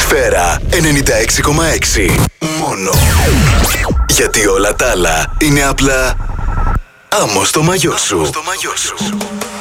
Σφαίρα 96,6. Μόνο. Γιατί όλα τα άλλα είναι απλά άμμο στο μαγιό σου.